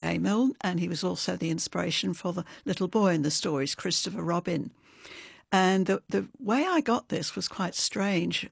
A. Milne, and he was also the inspiration for the little boy in the stories, Christopher Robin. And the way I got this was quite strange.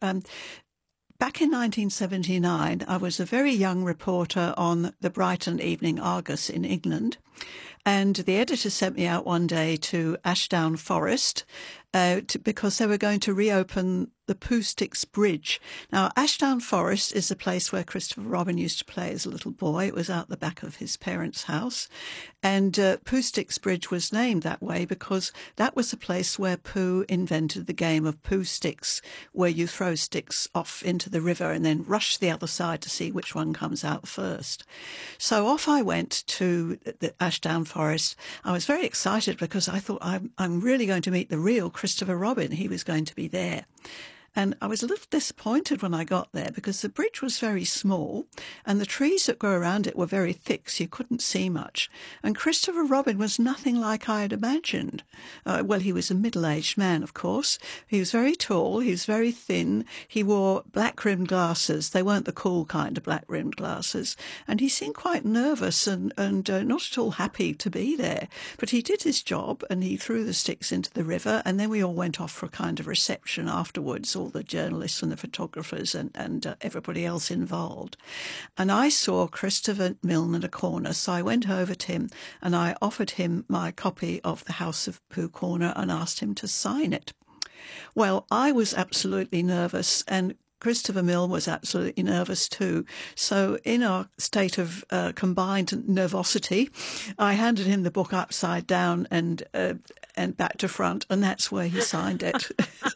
Back in 1979, I was a very young reporter on the Brighton Evening Argus in England, and the editor sent me out one day to Ashdown Forest because they were going to reopen the Pooh Sticks Bridge. Now, Ashdown Forest is a place where Christopher Robin used to play as a little boy. It was out the back of his parents' house. And Pooh Sticks Bridge was named that way because that was the place where Pooh invented the game of Pooh Sticks, where you throw sticks off into the river and then rush to the other side to see which one comes out first. So off I went to the Ashdown Forest. I was very excited because I thought I'm really going to meet the real Christopher Robin. He was going to be there. And I was a little disappointed when I got there because the bridge was very small and the trees that grew around it were very thick, so you couldn't see much. And Christopher Robin was nothing like I had imagined. Well, he was a middle-aged man, of course. He was very tall, he was very thin. He wore black-rimmed glasses. They weren't the cool kind of black-rimmed glasses. And he seemed quite nervous and not at all happy to be there. But he did his job and he threw the sticks into the river, and then we all went off for a kind of reception afterwards, all the journalists and the photographers and everybody else involved. And I saw Christopher Milne in a corner, so I went over to him and I offered him my copy of The House of Pooh Corner and asked him to sign it. Well, I was absolutely nervous, and Christopher Milne was absolutely nervous too. So in our state of combined nervosity, I handed him the book upside down and back to front, and that's where he signed it.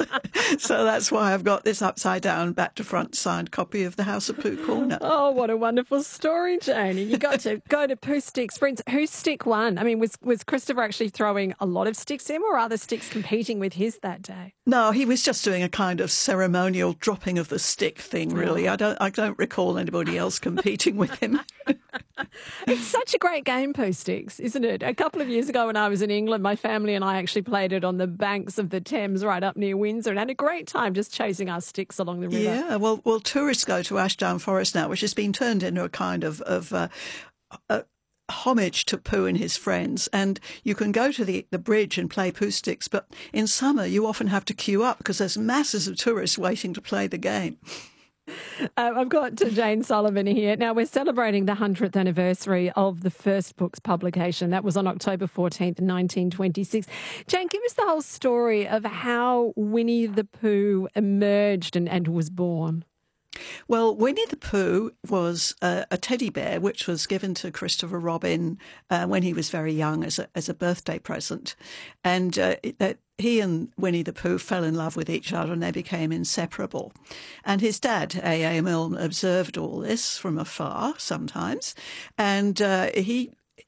So that's why I've got this upside down, back to front signed copy of The House of Pooh Corner. Oh, what a wonderful story, Janie. You got to go to Pooh Sticks. Friends, whose stick won? I mean, was Christopher actually throwing a lot of sticks in, or other sticks competing with his that day? No, he was just doing a kind of ceremonial dropping of the stick thing, really. I don't recall anybody else competing with him. It's such a great game, Pooh Sticks, isn't it? A couple of years ago when I was in England, my family and I actually played it on the banks of the Thames right up near Windsor and had a great time just chasing our sticks along the river. Yeah, well, tourists go to Ashdown Forest now, which has been turned into a kind of homage to Pooh and his friends, and you can go to the bridge and play Pooh Sticks, but in summer you often have to queue up because there's masses of tourists waiting to play the game. I've got Jane Sullivan here. Now, we're celebrating the 100th anniversary of the first book's publication. That was on October 14th, 1926. Jane, give us the whole story of how Winnie the Pooh emerged and was born. Well, Winnie the Pooh was a teddy bear which was given to Christopher Robin when he was very young as a birthday present. And he and Winnie the Pooh fell in love with each other and they became inseparable. And his dad, A. Milne, observed all this from afar sometimes. And he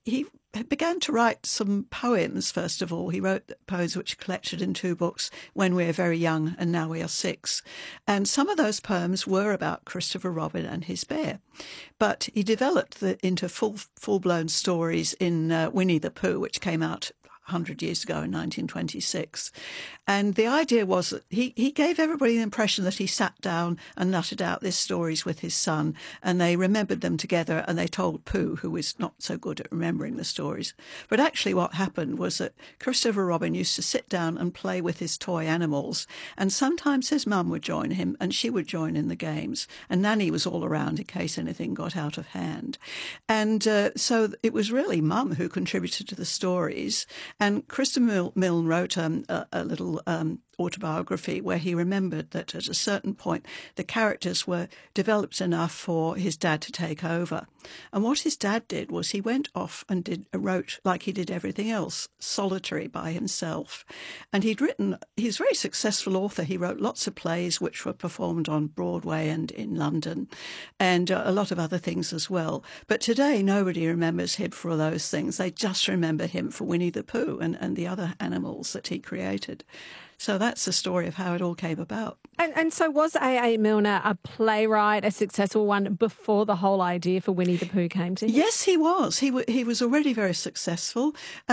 began to write some poems, first of all. He wrote poems which collected in 2 books, When We're Very Young and Now We Are 6. And some of those poems were about Christopher Robin and his bear. But he developed into full-blown stories in Winnie the Pooh, which came out 100 years ago in 1926. And the idea was that he gave everybody the impression that he sat down and nutted out these stories with his son, and they remembered them together and they told Pooh, who was not so good at remembering the stories. But actually what happened was that Christopher Robin used to sit down and play with his toy animals, and sometimes his mum would join him and she would join in the games, and Nanny was all around in case anything got out of hand. And so it was really Mum who contributed to the stories. And Christopher Milne wrote a little autobiography where he remembered that at a certain point the characters were developed enough for his dad to take over. And what his dad did was he went off and wrote, like he did everything else, solitary by himself. And he's a very successful author. He wrote lots of plays which were performed on Broadway and in London, and a lot of other things as well. But today nobody remembers him for those things. They just remember him for Winnie the Pooh and the other animals that he created. So that's the story of how it all came about. And so was A. Milne a playwright, a successful one, before the whole idea for Winnie the Pooh came to him? Yes, he was. He was already very successful. And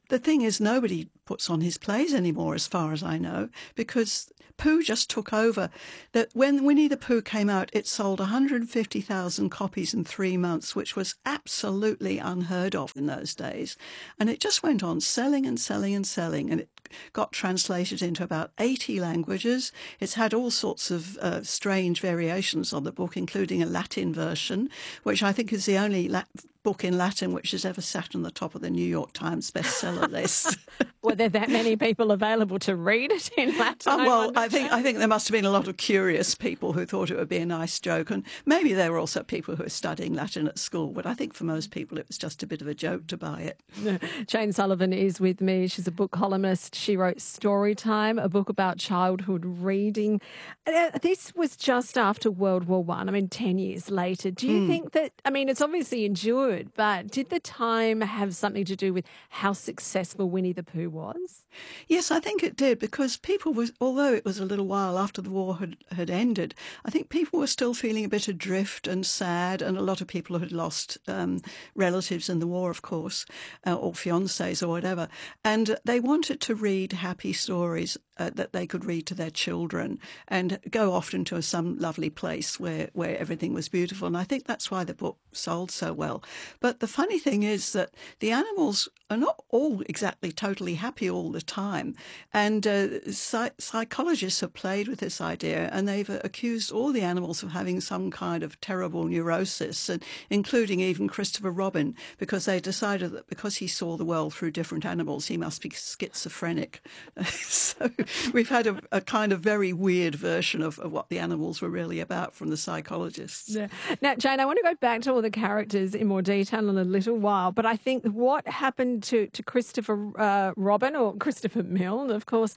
the thing is, nobody puts on his plays anymore, as far as I know, because Pooh just took over. That when Winnie the Pooh came out, it sold 150,000 copies in 3 months, which was absolutely unheard of in those days. And it just went on selling and selling and selling, and it got translated into about 80 languages. It's had all sorts of strange variations on the book, including a Latin version, which I think is the only book in Latin which has ever sat on the top of the New York Times bestseller list. Were there that many people available to read it in Latin? Well, I think there must have been a lot of curious people who thought it would be a nice joke, and maybe there were also people who were studying Latin at school, but I think for most people it was just a bit of a joke to buy it. Jane Sullivan is with me. She's a book columnist. She wrote Storytime, a book about childhood reading. This was just after World War I. I mean, 10 years later. Do you think that, I mean, it's obviously endured, but did the time have something to do with how successful Winnie the Pooh was? Yes, I think it did, because people was, although it was a little while after the war had ended, I think people were still feeling a bit adrift and sad, and a lot of people had lost relatives in the war, of course, or fiancés or whatever, and they wanted to read happy stories that they could read to their children and go off into some lovely place where everything was beautiful. And I think that's why the book sold so well. But the funny thing is that the animals are not all exactly totally happy all the time. And psychologists have played with this idea, and they've accused all the animals of having some kind of terrible neurosis, and including even Christopher Robin, because they decided that because he saw the world through different animals, he must be schizophrenic. So we've had a kind of very weird version of what the animals were really about from the psychologists. Yeah. Now, Jane, I want to go back to all the characters in more detail in a little while, but I think what happened to Christopher Robin, or Christopher Milne, of course,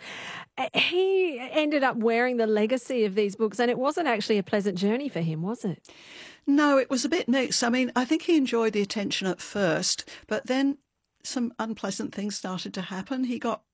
he ended up wearing the legacy of these books, and it wasn't actually a pleasant journey for him, was it? No, it was a bit mixed. I mean, I think he enjoyed the attention at first, but then some unpleasant things started to happen. He got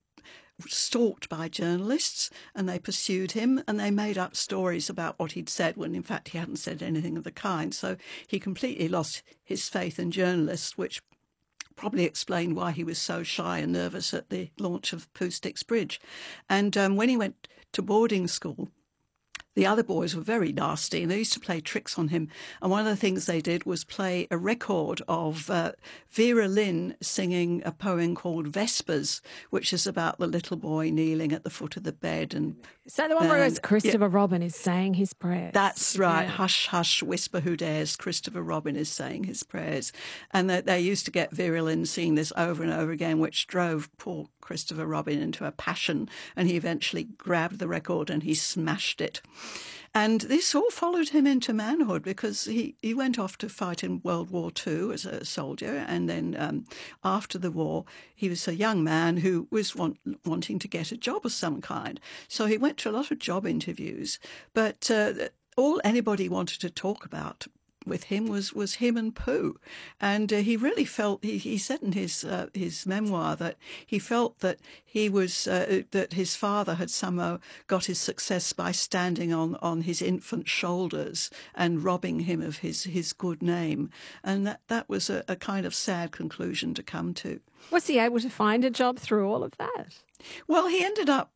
stalked by journalists, and they pursued him, and they made up stories about what he'd said when in fact he hadn't said anything of the kind. So he completely lost his faith in journalists, which probably explained why he was so shy and nervous at the launch of Pooh Sticks Bridge. And when he went to boarding school, the other boys were very nasty, and they used to play tricks on him. And one of the things they did was play a record of Vera Lynn singing a poem called Vespers, which is about the little boy kneeling at the foot of the bed. And so the one where it's Christopher Robin is saying his prayers. That's right. Yeah. Hush, hush, whisper who dares, Christopher Robin is saying his prayers. And they used to get Vera Lynn singing this over and over again, which drove poor Christopher Robin into a passion, and he eventually grabbed the record and he smashed it. And this all followed him into manhood, because he went off to fight in World War II as a soldier, and then after the war he was a young man who was wanting to get a job of some kind. So he went to a lot of job interviews, but all anybody wanted to talk about with him was him and Pooh, and he really felt. He said in his memoir that he felt that he was that his father had somehow got his success by standing on his infant shoulders and robbing him of his good name, and that was a kind of sad conclusion to come to. Was he able to find a job through all of that? Well, he ended up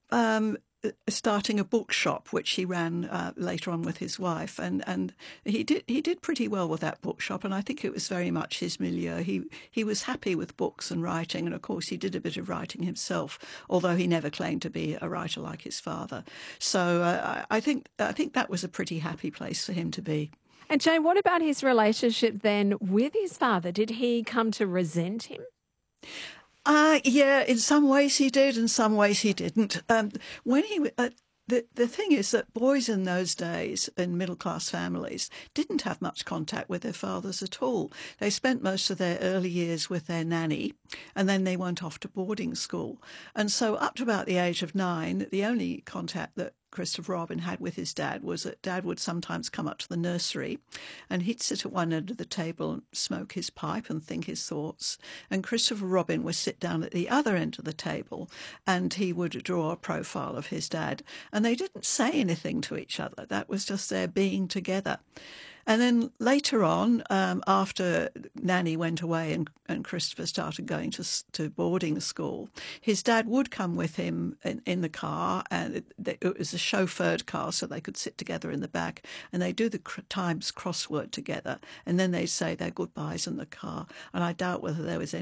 starting a bookshop, which he ran later on with his wife, and he did pretty well with that bookshop, and I think it was very much his milieu. He was happy with books and writing, and of course he did a bit of writing himself, although he never claimed to be a writer like his father. So I think that was a pretty happy place for him to be. And Jane, what about his relationship then with his father? Did he come to resent him? Yeah, in some ways he did, in some ways he didn't. When he the thing is that boys in those days in middle-class families didn't have much contact with their fathers at all. They spent most of their early years with their nanny, and then they went off to boarding school. And so up to about the age of 9, the only contact that Christopher Robin had with his dad was that Dad would sometimes come up to the nursery, and he'd sit at one end of the table and smoke his pipe and think his thoughts, and Christopher Robin would sit down at the other end of the table and he would draw a profile of his dad, and they didn't say anything to each other. That was just their being together. And then later on, after Nanny went away and Christopher started going to boarding school, his dad would come with him in the car, and it was a chauffeured car, so they could sit together in the back, and they do the Times crossword together, and then they say their goodbyes in the car. And I doubt whether there was